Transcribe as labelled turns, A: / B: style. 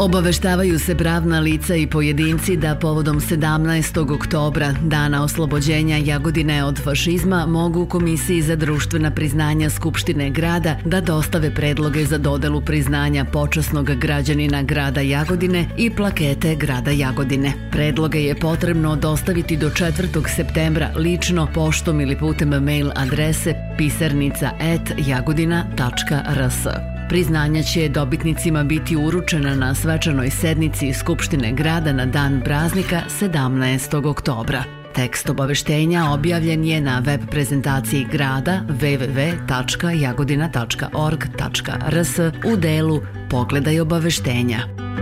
A: Obaveštavaju se pravna lica i pojedinci da povodom 17. oktobra, dana oslobođenja Jagodine od fašizma, mogu Komisiji za društvena priznanja Skupštine grada da dostave predloge za dodelu priznanja počasnog građanina grada Jagodine i plakete grada Jagodine. Predloge je potrebno dostaviti do 4. septembra lično, poštom ili putem mail adrese pisarnica@jagodina.rs. Priznanja će dobitnicima biti uručena na svečanoj sednici Skupštine grada na dan praznika 17. oktobra. Tekst obaveštenja objavljen je na web prezentaciji grada www.jagodina.org.rs u delu Pogledaj obaveštenja.